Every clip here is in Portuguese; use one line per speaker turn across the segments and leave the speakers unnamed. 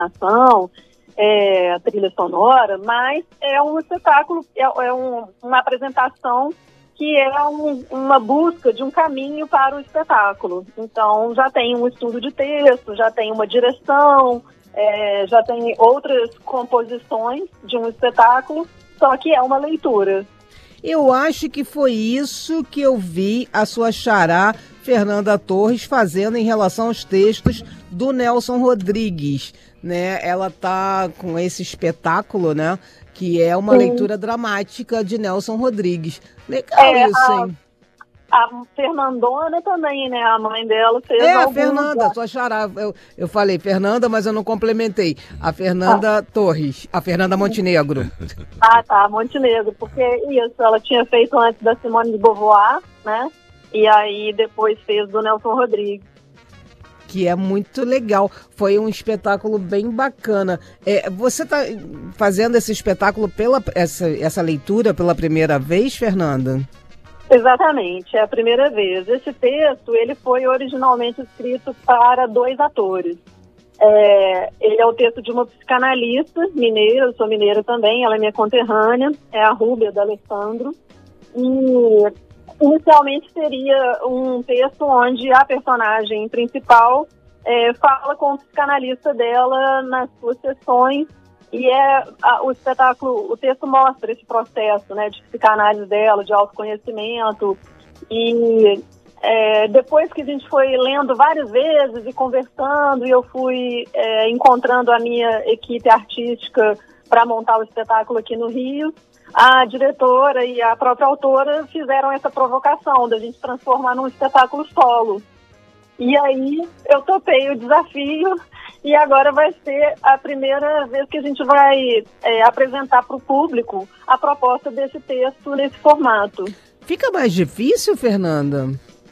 iluminação, a trilha sonora, mas é um espetáculo, uma apresentação que é uma busca de um caminho para o espetáculo. Então, já tem um estudo de texto, já tem uma direção, já tem outras composições de um espetáculo, só que é uma leitura.
Eu acho que foi isso que eu vi a sua xará Fernanda Torres fazendo em relação aos textos do Nelson Rodrigues, né? Ela tá com esse espetáculo, né? Que é uma leitura dramática de Nelson Rodrigues. Legal isso, hein?
A Fernandona também, né? A mãe dela fez
a Fernanda, sua xará. Eu falei Fernanda, mas eu não complementei. A Fernanda Torres, a Fernanda Montenegro.
Tá, Montenegro, porque isso, ela tinha feito antes da Simone de Beauvoir, né? E aí depois fez do Nelson Rodrigues.
Que é muito legal. Foi um espetáculo bem bacana. Você está fazendo esse espetáculo, essa leitura pela primeira vez, Fernanda?
Exatamente, é a primeira vez. Esse texto, ele foi originalmente escrito para 2 atores. Ele é o texto de uma psicanalista mineira, eu sou mineira também, ela é minha conterrânea, é a Rúbia D'Alessandro. E inicialmente seria um texto onde a personagem principal fala com o psicanalista dela nas suas sessões, e o espetáculo, o texto mostra esse processo, né, de psicanálise dela, de autoconhecimento. E depois que a gente foi lendo várias vezes e conversando, e eu fui encontrando a minha equipe artística para montar o espetáculo aqui no Rio, a diretora e a própria autora fizeram essa provocação da gente transformar num espetáculo solo. E aí eu topei o desafio, e agora vai ser a primeira vez que a gente vai apresentar para o público a proposta desse texto nesse formato.
Fica mais difícil, Fernanda?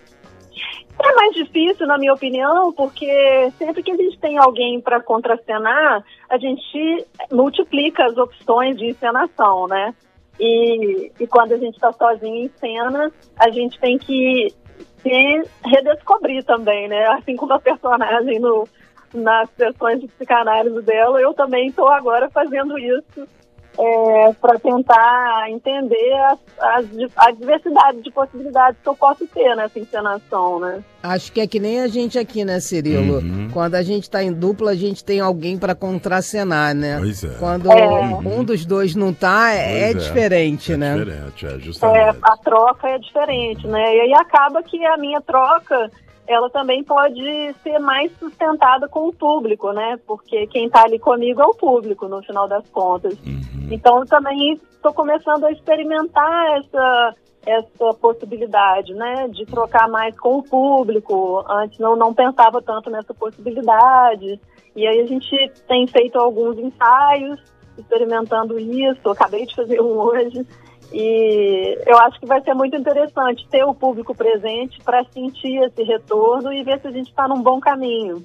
É mais difícil, na minha opinião, porque sempre que a gente tem alguém para contracenar, a gente multiplica as opções de encenação, né? E quando a gente está sozinho em cena, a gente tem que se redescobrir também, né? Assim como a personagem nas sessões de psicanálise dela, eu também estou agora fazendo isso para tentar entender a diversidade de possibilidades que eu posso ter nessa encenação, né?
Acho que é que nem a gente aqui, né, Cirilo? Quando a gente está em dupla, a gente tem alguém para contracenar, né?
Pois é.
Quando um dos dois não tá, diferente, né?
Diferente, justamente.
A troca é diferente, né? E aí acaba que a minha troca, ela também pode ser mais sustentada com o público, né? Porque quem está ali comigo é o público, no final das contas. Então, eu também estou começando a experimentar essa possibilidade, né? De trocar mais com o público. Antes eu não pensava tanto nessa possibilidade. E aí a gente tem feito alguns ensaios, experimentando isso. Eu acabei de fazer um hoje. E eu acho que vai ser muito interessante ter o público presente para sentir esse retorno e ver se a gente está num bom caminho.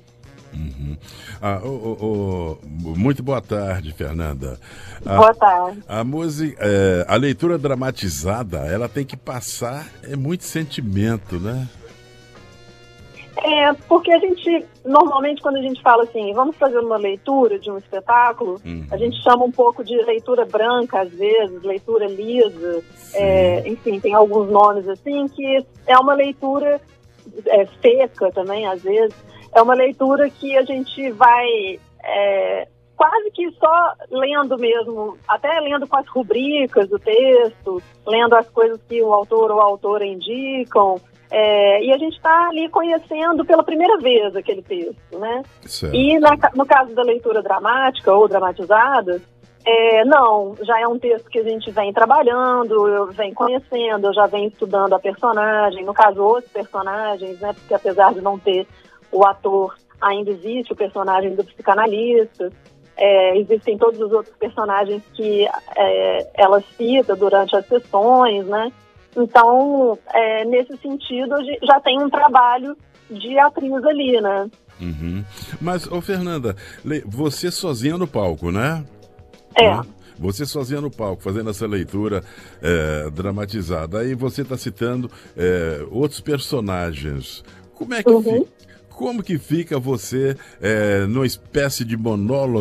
Muito boa tarde, Fernanda.
Boa tarde.
A música, a leitura dramatizada, ela tem que passar muito sentimento, né?
Porque a gente, normalmente quando a gente fala assim, vamos fazer uma leitura de um espetáculo, a gente chama um pouco de leitura branca, às vezes, leitura lisa, enfim, tem alguns nomes assim, que é uma leitura seca também, às vezes, é uma leitura que a gente vai quase que só lendo mesmo, até lendo com as rubricas do texto, lendo as coisas que o autor ou a autora indicam, e a gente está ali conhecendo pela primeira vez aquele texto, né?
Certo.
E no caso da leitura dramática ou dramatizada, não, já é um texto que a gente vem trabalhando, eu venho conhecendo, eu já venho estudando a personagem, no caso os personagens, né? Porque apesar de não ter o ator, ainda existe o personagem do psicanalista, existem todos os outros personagens que ela cita durante as sessões, né? Então, nesse sentido, já tem um trabalho de atriz ali, né?
Mas, Fernanda, você sozinha no palco, né? Você sozinha no palco, fazendo essa leitura dramatizada. Aí você está citando outros personagens. Como é que fica? Como que fica você numa espécie de monólogo